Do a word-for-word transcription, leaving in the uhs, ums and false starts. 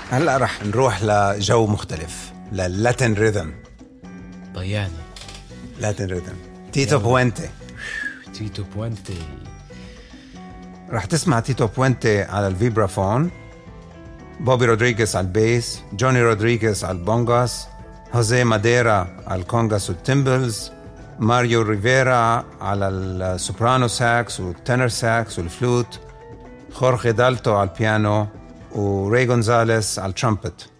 هلأ رح نروح لجو مختلف، للاتين ريذم. ضيعني. لاتين ريذم تيتو بوينتي. تيتو بوينتي. رح تسمع تيتو بوينتي على الفيبرافون، بوبي رودريغيز على البيس، جوني رودريغيز على البونغاس، هوزيه ماديرا على الكونغاس والتيمبلز، ماريو ريفيرا على السوبرانو ساكس والتنر ساكس والفلوت، خورخي دالتو على البيانو، وري غونزاليس على الترامبت.